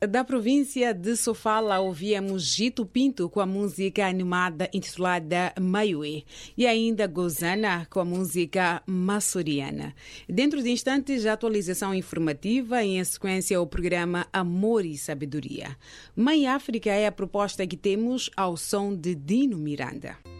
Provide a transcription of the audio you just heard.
Da província de Sofala, ouvíamos Gito Pinto com a música animada intitulada Maiuê e ainda Gozana com a música Massoriana. Dentro de instantes, a atualização informativa e, em sequência, o programa Amor e Sabedoria. Mãe África é a proposta que temos ao som de Dino Miranda.